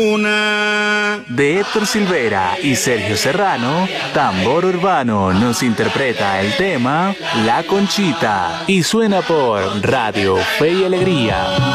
De Héctor Silvera y Sergio Serrano, Tambor Urbano nos interpreta el tema La Conchita y suena por Radio Fe y Alegría.